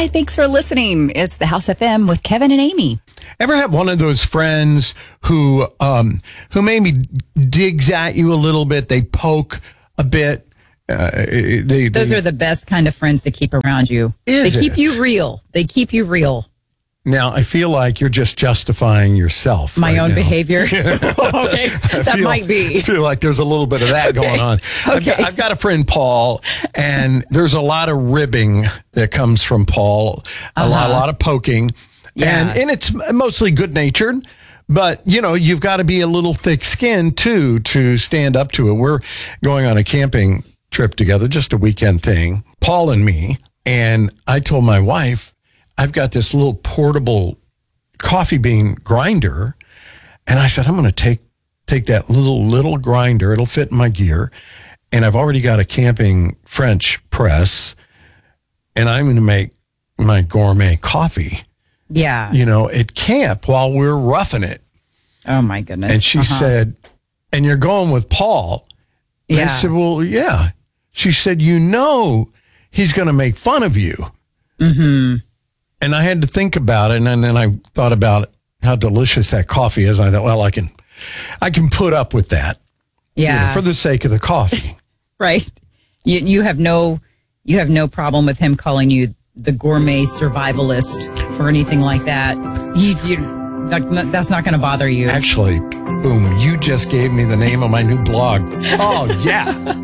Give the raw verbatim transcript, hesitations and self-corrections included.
Hi, thanks for listening. It's the House F M with Kevin and Amy. Ever have one of those friends who um, who maybe digs at you a little bit? They poke a bit. Uh, they, Those they, are the best kind of friends to keep around you. Is they keep it? you real. They keep you real. Now, I feel like you're just justifying yourself. My right own now. behavior. Okay, that feel, might be. I feel like there's a little bit of that Okay. going on. I've, Okay. got, I've got a friend, Paul, and there's a lot of ribbing that comes from Paul, a, Uh-huh. lot, a lot of poking, Yeah. and, and it's mostly good-natured. But, you know, you've got to be a little thick-skinned, too, to stand up to it. We're going on a camping trip together, just a weekend thing, Paul and me. And I told my wife, I've got this little portable coffee bean grinder. And I said, I'm going to take take that little, little grinder. It'll fit in my gear. And I've already got a camping French press. And I'm going to make my gourmet coffee, Yeah. you know, at camp while we're roughing it. Oh, my goodness. And she Uh-huh. said, and you're going with Paul. And I Yeah. said, well, yeah. She said, you know, he's going to make fun of you. Mm-hmm. And I had to think about it. And then I thought about how delicious that coffee is. And I thought, well, I can, I can put up with that, you Yeah. know, for the sake of the coffee. Right. You you have no you have no problem with him calling you the gourmet survivalist or anything like that. He's you. That, that's not going to bother you. Actually, boom, you just gave me the name of my new blog. Oh, yeah.